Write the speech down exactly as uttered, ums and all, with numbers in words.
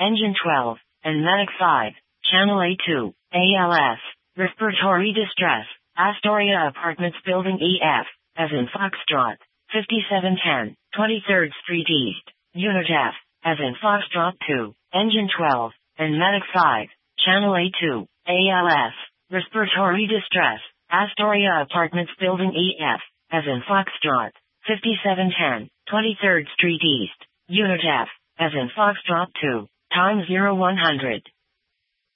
Engine twelve, and Medic five, Channel A two, A L S, Respiratory Distress, Astoria Apartments Building E F, as in Foxtrot, fifty-seven ten, twenty-third Street East, Unit F, as in Foxtrot two, Engine twelve, and Medic five, Channel A two, A L S, Respiratory Distress, Astoria Apartments Building E F, as in Foxtrot, fifty-seven ten, twenty-third Street East, Unit F, as in Foxtrot two, time zero one hundred.